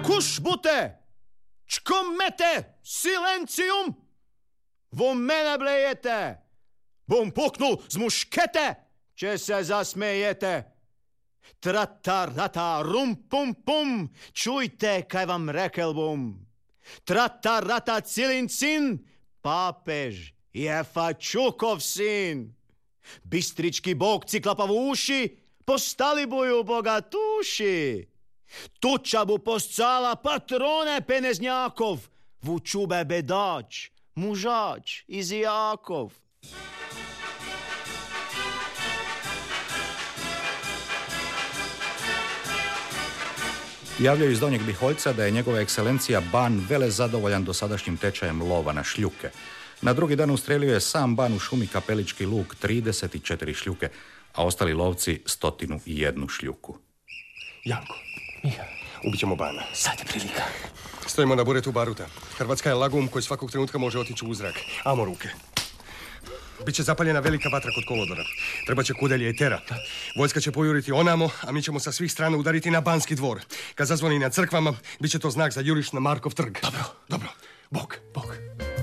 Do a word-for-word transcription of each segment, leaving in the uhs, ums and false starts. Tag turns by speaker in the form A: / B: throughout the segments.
A: Kuš bute! Čkomete! Silencium! Vo mene blejete! Bom puknul z muškete, če se zasmejete. Tratarata, rum pum pum, čujte, kaj vam rekel bom. Tratarata, cilincin, papež je Fačukov sin. Bistrički bog ciklapa v uši, postali boju bogatuši. Tuča bu postala patrone peneznjakov, v čube bedač, mužač iz Jakov.
B: Javljaju iz Donjeg Biholjca da je njegova ekscelencija ban vele zadovoljan dosadašnjim tečajem lova na šljuke. Na drugi dan ustrelio je sam ban u šumi Kapelički luk trideset četiri šljuke, a ostali lovci stotinu i jednu šljuku.
C: Janko, Miha, ubit ćemo bana.
D: Sad je prilika.
C: Stojimo na buretu baruta. Hrvatska je lagum koji svakog trenutka može otići u zrak. Amo ruke. Biće zapaljena velika vatra kod kolodora. Treba će kudelje i tera. Vojska će pojuriti onamo, a mi ćemo sa svih strana udariti na Banski dvor. Kad zazvoni na crkvama, bit će to znak za juriš na Markov trg.
D: Dobro.
C: Dobro. Bog.
D: Bog.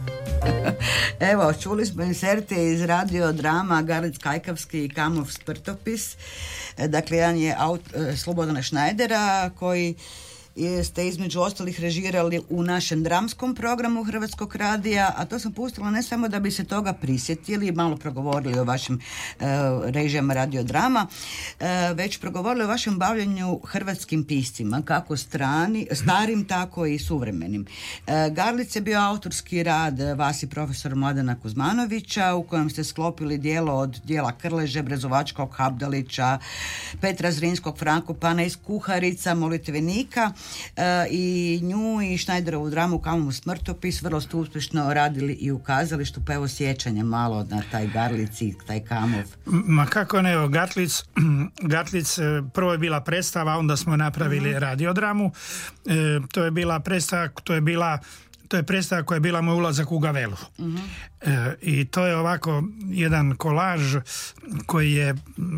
E: Evo, čuli smo inserte iz radio drama Garlic Kajkavski i Kamov Sprtopis. Dakle, jedan je aut, Slobodana Šnajdera koji ste između ostalih režirali u našem dramskom programu Hrvatskog radija, a to sam pustila ne samo da bi se toga prisjetili i malo progovorili o vašim uh, režijama radiodrama, uh, već progovorili o vašem bavljenju hrvatskim piscima, kako strani, starim, tako i suvremenim. Uh, Garlic je bio autorski rad vas i profesora Mladena Kuzmanovića, u kojem ste sklopili dijelo od dijela Krleže, Brezovačkog, Habdalića, Petra Zrinskog, Frankopana iz Kuharica, Molitvenika. E, i nju i Šnajderovu dramu Kamov Smrtopis vrlo ste uspješno radili i u kazalištu, pa evo sjećanje malo na taj Garlic i taj Kamov.
F: Ma kako ne, evo Gatlic, Gatlic prvo je bila predstava, onda smo napravili mm-hmm. radiodramu. E, to je bila predstava, to je bila To je predstava koja je bila moj ulazak u Gavelu. Mm-hmm. E, I to je ovako jedan kolaž koji je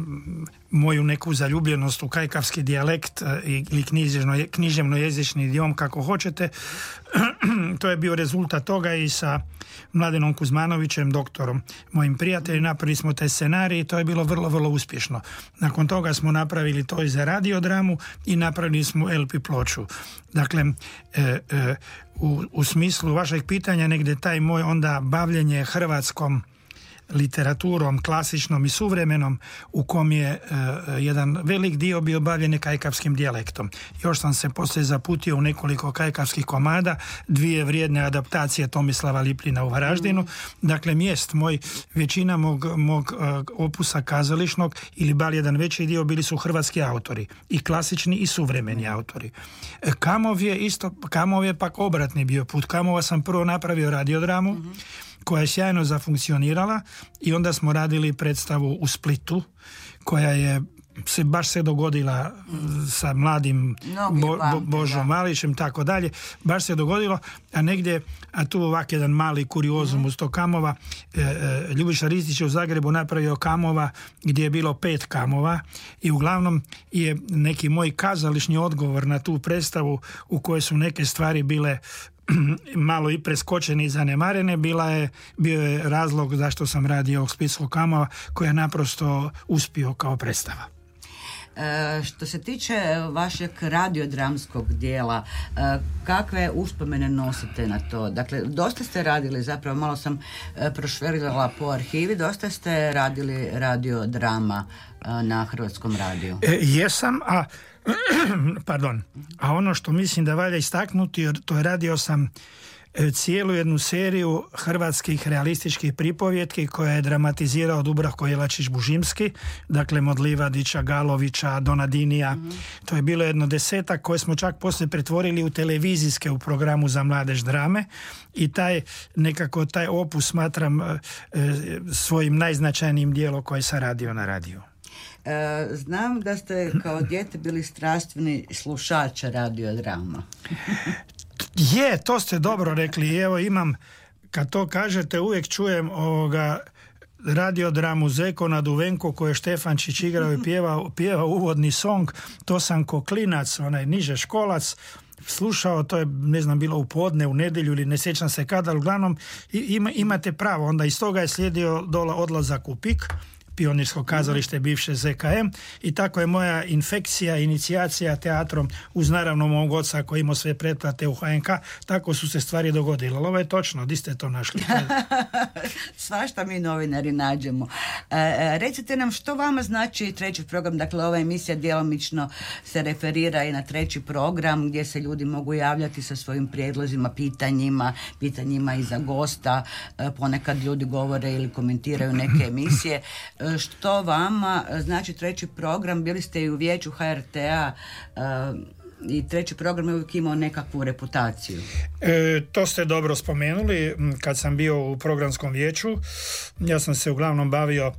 F: moju neku zaljubljenost u kajkavski dijalekt ili književno, književno-jezični idiom, kako hoćete. To je bio rezultat toga i sa Mladenom Kuzmanovićem, doktorom, mojim prijateljem, napravili smo taj scenarij i to je bilo vrlo, vrlo uspješno. Nakon toga smo napravili to i za radiodramu i napravili smo el pe ploču. Dakle, e, e, u, u smislu vašeg pitanja negdje taj moj onda bavljenje hrvatskom literaturom, klasičnom i suvremenom, u kom je uh, jedan velik dio bio bavljen kajkavskim dijalektom. Još sam se poslije zaputio u nekoliko kajkavskih komada, dvije vrijedne adaptacije Tomislava Liplina u Varaždinu. Dakle, mjest moj, većina mog, mog uh, opusa kazališnog ili bar jedan veći dio bili su hrvatski autori, i klasični i suvremeni autori. Kamov je isto, Kamov je pak obratni bio put. Kamova sam prvo napravio radiodramu, mm-hmm. koja je sjajno zafunkcionirala i onda smo radili predstavu u Splitu koja je se baš se dogodila sa mladim Bo, Bo, Božom Malićem, tako dalje, baš se dogodilo, a negdje, a tu ovak jedan mali kuriozum mm. uz to Kamova, e, e, Ljubiša Ristić je u Zagrebu napravio Kamova gdje je bilo pet Kamova i uglavnom je neki moj kazališni odgovor na tu predstavu u kojoj su neke stvari bile malo i preskočene i zanemarene, bila je, bio je razlog zašto sam radio ovog splitskog Kamova koji je naprosto uspio kao predstava.
E: E, što se tiče vašeg radiodramskog dijela, e, kakve uspomene nosite na to? Dakle, dosta ste radili, zapravo malo sam e, prošverila po arhivi, dosta ste radili radiodrama e, na Hrvatskom radiju.
F: E, jesam, a pardon, a ono što mislim da valja istaknuti, to je radio sam cijelu jednu seriju hrvatskih realističkih pripovjetki koje je dramatizirao Dubravko Jelačić-Bužimski, dakle Modlivadića, Galovića, Donadinija. Mm-hmm. To je bilo jedno desetak koje smo čak poslije pretvorili u televizijske u programu za mladež drame i taj nekako taj opus smatram e, svojim najznačajnijim dijelom koji sam radio na radiju.
E: E, znam da ste kao dijete bili strastveni slušač radiodrama.
F: Je, to ste dobro rekli. Evo imam, kad to kažete, uvijek čujem ovoga radiodramu Zeko na Duvenko koju je Štefančić igrao i pjevao, pjevao uvodni song. To sam ko klinac, onaj niže školac, slušao, to je, ne znam, bilo u podne, u nedjelju ili ne sjećam se kada, ali uglavnom ima, imate pravo. Onda iz toga je slijedio dola odlazak u Pik, Pionirsko kazalište bivše Z K M, i tako je moja infekcija, inicijacija teatrom, uz naravno mog oca koji imao sve pretplate u H N K, tako su se stvari dogodile. Ali ovo je točno, di ste to našli?
E: Svašta mi novinari nađemo. E, recite nam što vama znači treći program, dakle ova emisija djelomično se referira i na treći program gdje se ljudi mogu javljati sa svojim prijedlozima, pitanjima, pitanjima i za gosta, e, ponekad ljudi govore ili komentiraju neke emisije. Što vama znači treći program? Bili ste i u vijeću H R T-a uh, i treći program je uvijek imao nekakvu reputaciju.
F: E, to ste dobro spomenuli. Kad sam bio u programskom vijeću, ja sam se uglavnom bavio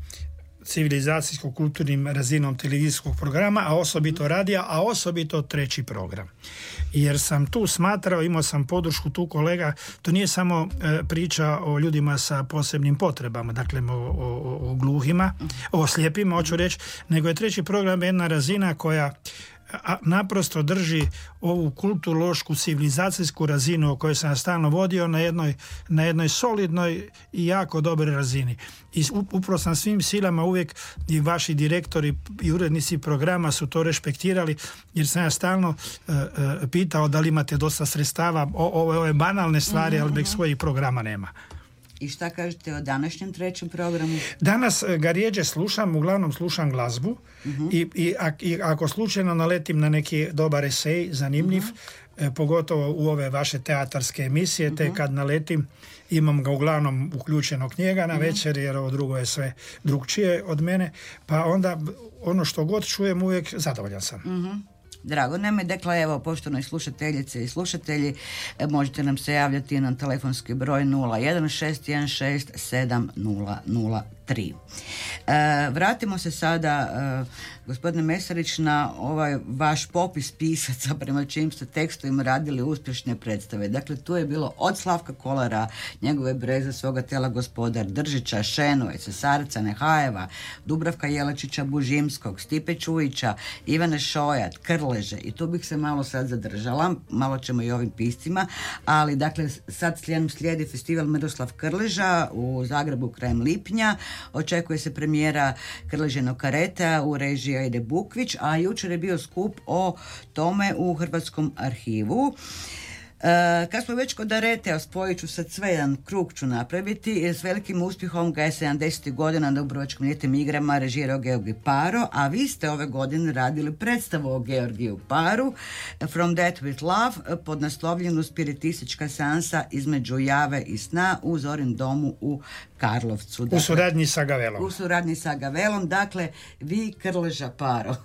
F: civilizacijsko-kulturnim razinom televizijskog programa, a osobito radija, a osobito treći program. Jer sam tu smatrao, imao sam podršku tu kolega, to nije samo e, priča o ljudima sa posebnim potrebama, dakle o, o, o gluhima, o slijepima, hoću reći, nego je treći program jedna razina koja a naprosto drži ovu kulturološku civilizacijsku razinu o kojoj sam stalno vodio na jednoj, na jednoj solidnoj i jako dobroj razini. I upravo sam svim silama uvijek, i vaši direktori i urednici programa su to respektirali, jer sam ja stalno uh, uh, pitao da li imate dosta sredstava, o, ove, ove banalne stvari, ali bez svojih programa nema.
E: I šta kažete o današnjem trećem programu?
F: Danas ga rijeđe slušam, uglavnom slušam glazbu uh-huh. i, i, a, i ako slučajno naletim na neki dobar esej, zanimljiv, uh-huh. e, pogotovo u ove vaše teatarske emisije, uh-huh. te kad naletim imam ga uglavnom uključenog njega na uh-huh. večer, jer ovo drugo je sve drugčije od mene, pa onda ono što god čujem uvijek zadovoljan sam.
E: Uh-huh. Drago nam je, dakle, evo, poštovane slušateljice i slušatelji, možete nam se javljati na telefonski broj nula jedan šest jedan šest sedam nula nula tri. E, vratimo se sada, e, gospodine Mesarić, na ovaj vaš popis pisaca prema čijim ste tekstovima radili uspješne predstave. Dakle, tu je bilo od Slavka Kolara, njegove breze svoga tela gospodar, Držića, Šenove, Cesarca, Nehajeva, Dubravka Jelačića Bužimskog, Stipe Čujića, Ivane Šojat, Krleže, i tu bih se malo sad zadržala, malo ćemo i ovim piscima, ali dakle sad slijedom slijedi festival Miroslav Krleža u Zagrebu krajem lipnja. Očekuje se premijera Krležinog kareta u režiji Aide Bukvić, a jučer je bio skup o tome u Hrvatskom arhivu. E, kad smo već kod Aretea, spojit ću sad sve, jedan krug ću napraviti. S velikim uspjehom ga je sedamdesetih godina na Dubrovačkim ljetnim igrama režirao Georgi Paro, a vi ste ove godine radili predstavu o Georgiju Paru, From Death with Love, podnaslovljenu spiritistička seansa između jave i sna u Zorin domu u Karlovcu. Dakle,
F: u suradnji sa Gavelom.
E: U suradnji sa Gavelom, dakle, vi Krleža Paro.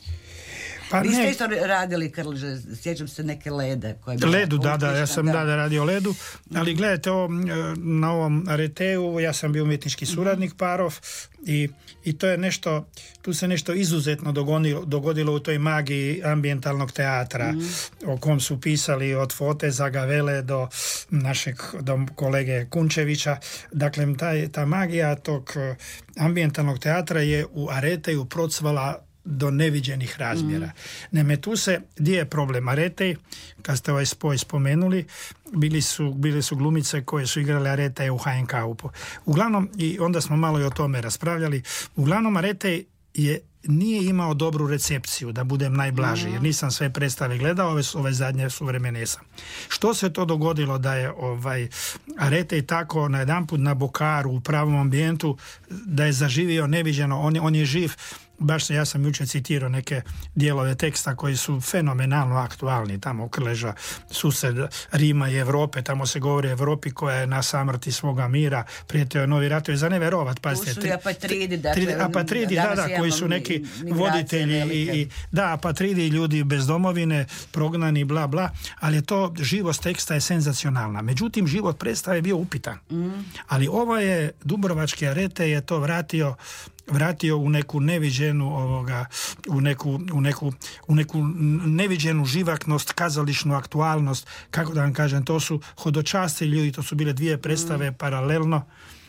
F: Pa
E: vi ste
F: ne,
E: isto radili Krleže, sjećam se neke lede. Koje
F: ledu, da, da, ja sam da, da radio ledu, ali gledajte, ovo, na ovom Areteu ja sam bio umjetnički suradnik Parov i, i to je nešto, tu se nešto izuzetno dogodilo, dogodilo u toj magiji ambijentalnog teatra, mm. o kom su pisali od Foteza, Gavele do našeg do kolege Kunčevića. Dakle, taj, ta magija tog ambijentalnog teatra je u Areteju procvala do neviđenih razmjera. Mm. Neme tu se, gdje je problem? Aretej, kad ste ovaj spoj spomenuli, bili su, bili su glumice koje su igrale Aretej u H N K-u. Uglavnom, i onda smo malo i o tome raspravljali, uglavnom Aretej je nije imao dobru recepciju, da budem najblaži, jer nisam sve predstave gledao, ove, ove zadnje suvremene sam. Što se to dogodilo da je ovaj Aretej tako na jedanput na Bokaru u pravom ambijentu, da je zaživio neviđeno, on, on je živ. Baš ja sam jučer citirao neke dijelove teksta koji su fenomenalno aktualni, tamo Krleža, sused Rima i Europe, tamo se govori o Europi koja je na samrti svoga mira, prijetio je novi ratovi, za ne verovat, pazite.
E: Tu su i apatridi, dakle,
F: tri, apatridi, da, da, koji su neki voditelji i, i da, apatridi, ljudi bez domovine, prognani, bla, bla, ali je to, živost teksta je senzacionalna. Međutim, život predstave je bio upitan. Mm. Ali ovo je, Dubrovački Aretej je to vratio vratio u neku neviđenu ovoga, u neku, u neku, u neku neviđenu živaknost, kazališnu aktualnost, kako da vam kažem, to su hodočasti ljudi, to su bile dvije predstave mm. paralelno,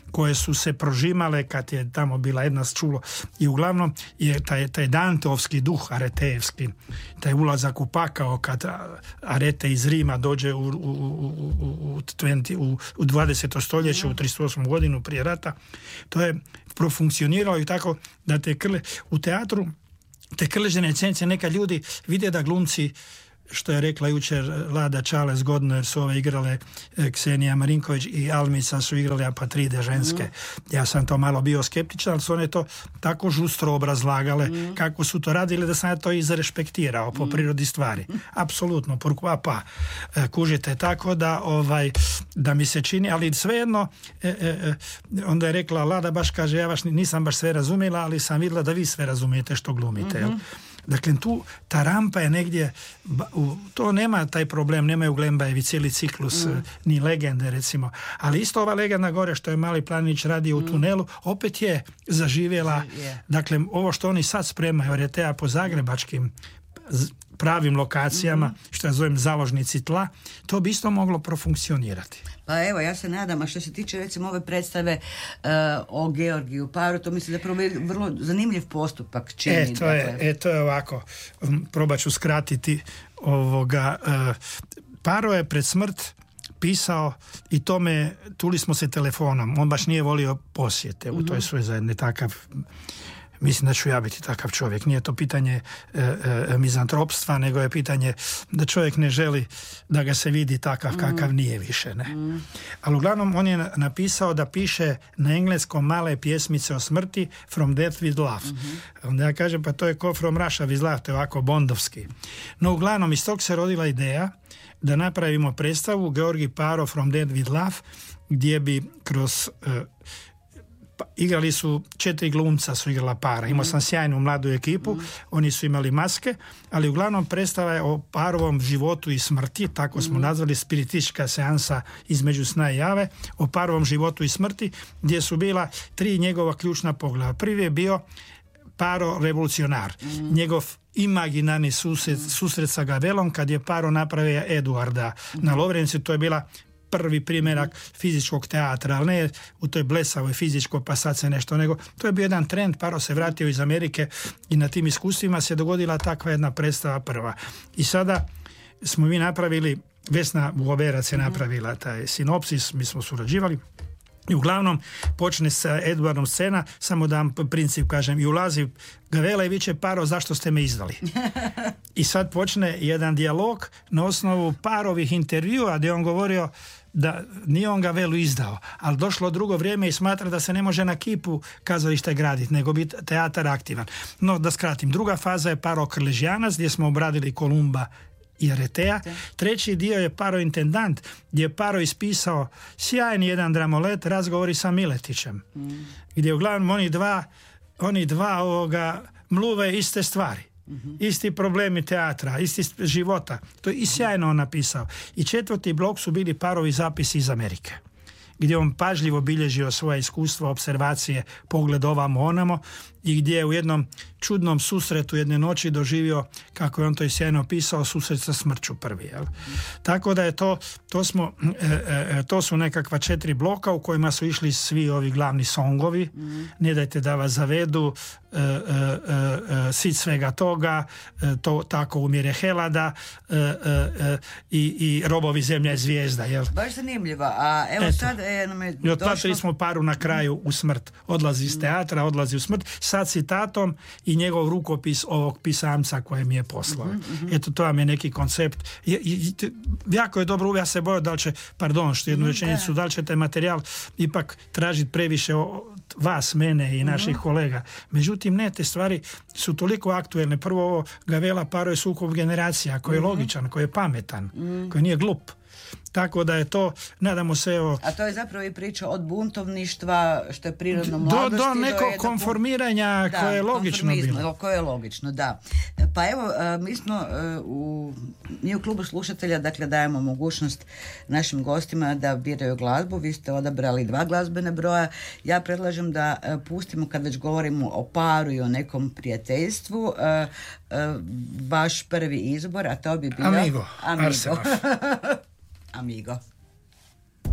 F: koje su se prožimale kad je tamo bila jedna čulo i uglavnom je taj, taj danteovski duh aretejevski, taj ulazak u pakao kad Arete iz Rima dođe u, u, u, u, u, u dvadeseto stoljeće, u trideset osmu godinu prije rata, to je profunkcioniralo i tako da te krle u teatru, te krležene esence, neka ljudi vide da glumci, što je rekla jučer Lada Čale zgodno, jer su ove igrale Ksenija Marinković i Almica su igrale apatride ženske. Mm. Ja sam to malo bio skeptičan, ali su one to tako žustro obrazlagale mm. kako su to radile da sam ja to izrespektirao po mm. prirodi stvari. Apsolutno, pourquoi pas. Kužite, tako da ovaj, da mi se čini, ali svejedno e, e, onda je rekla Lada, baš kaže, ja vaš nisam baš sve razumjela, ali sam vidjela da vi sve razumijete što glumite, mm-hmm. jel? Dakle, tu ta rampa je negdje, u, to nema taj problem, nemaju Glembajevi cijeli ciklus, mm. ni legende recimo, ali isto ova legenda gore što je Mali Planinić radio u tunelu, opet je zaživjela, yeah. dakle, ovo što oni sad spremaju, Aretea po zagrebačkim pravim lokacijama, mm-hmm. što ja zovem založnici tla, to bi isto moglo profunkcionirati.
E: Pa evo, ja se nadam, a što se tiče recimo ove predstave uh, o Georgiju Paru, to mislim da je prvo vrlo zanimljiv postupak čini.
F: E, to je, e, to je ovako, probat ću skratiti ovoga. Uh, Paro je pred smrt pisao i tome, tuli smo se telefonom, on baš nije volio posjete mm-hmm. u toj svoj zajedni takav. Mislim da ću ja biti takav čovjek. Nije to pitanje e, e, mizantropstva, nego je pitanje da čovjek ne želi da ga se vidi takav kakav nije više. Ne? Mm. Ali uglavnom on je napisao da piše na engleskom male pjesmice o smrti From Death with Love. Mm-hmm. Onda ja kažem, pa to je ko From Russia with Love, to je ovako bondovski. No uglavnom iz tog se rodila ideja da napravimo predstavu Georgi Paro From Death with Love, gdje bi kroz... E, igrali su, četiri glumca su igrala para. Imao sam sjajnu mladu ekipu, mm. oni su imali maske, ali uglavnom predstava je o Parovom životu i smrti, tako smo mm. nazvali, spiritistička seansa između sna i jave, o Parovom životu i smrti, gdje su bila tri njegova ključna pogleda. Prvi je bio Paro revolucionar, mm. njegov imaginarni susret, susret sa Gavelom kad je Paro napravio Eduarda mm. na Lovrencu, to je bila prvi primjerak fizičkog teatra, ali ne u toj blesavoj fizičko pa sad se nešto, nego to je bio jedan trend. Paro se vratio iz Amerike i na tim iskustvima se dogodila takva jedna predstava prva. I sada smo mi napravili, Vesna Vuoberac je napravila taj sinopsis, mi smo surađivali. I uglavnom počne sa Eduardom scena, samo da vam princip kažem, i ulazi Gavela i viče, Paro, zašto ste me izdali? I sad počne jedan dijalog na osnovu Parovih intervjua gdje on govorio da nije on Gavelu izdao, ali došlo drugo vrijeme i smatra da se ne može na kipu kazalište graditi, nego biti teatar aktivan. No, da skratim, druga faza je Paro Krležijanac, gdje smo obradili Kolumba i Aretea. Treći dio je Paro intendant, gdje je Paro ispisao sjajni jedan dramolet, razgovori sa Miletićem, mm. gdje uglavnom oni dva oni dva ovoga mluve iste stvari. Mm-hmm. Isti problemi teatra, isti života. To je i sjajno on napisao. I četvrti blok su bili Parovi zapisi iz Amerike, gdje on pažljivo bilježio svoje iskustva, observacije, pogled ovamo onamo i gdje je u jednom čudnom susretu jedne noći doživio, kako je on to i sjajno pisao, susret sa smrću prvi. Jel? Mm. Tako da je to, to, smo, e, e, to su nekakva četiri bloka u kojima su išli svi ovi glavni songovi. Mm. Ne dajte da vas zavedu, e, e, e, sit svega toga, e, to tako umire Helada e, e, i, i Robovi zemlja je zvijezda. Jel?
E: Baš zanimljivo. A evo Eto. sad e, nam je
F: I otplačili smo Paru na kraju u smrt. Odlazi iz teatra, odlazi u smrt, sa citatom i njegov rukopis ovog pisamca koje mi je poslao. Mm-hmm. Eto, to vam je neki koncept. Je, je, jako je dobro, ja se bojao da li će, pardon, što jednu rečenicu, da li će taj materijal ipak tražiti previše o, vas, mene i naših mm-hmm. kolega. Međutim, ne, te stvari su toliko aktuelne. Prvo ovo Gavela Paro je sukob generacija, koji je mm-hmm. logičan, koji je pametan, mm-hmm. koji nije glup. Tako da je to, nadamo se evo...
E: A to je zapravo i priča od buntovništva, što je prirodno mladosti...
F: Do, do nekog do konformiranja da, koje je logično bilo.
E: Koje je logično, da. Pa evo, mi smo u, mi u klubu slušatelja, dakle, dajemo mogućnost našim gostima da biraju glazbu. Vi ste odabrali dva glazbene broja. Ja predlažem da pustimo, kad već govorimo o paru i o nekom prijateljstvu, vaš prvi izbor, a to bi bio...
F: Amigo,
E: Amigo.
F: Arsenal.
E: Amigo.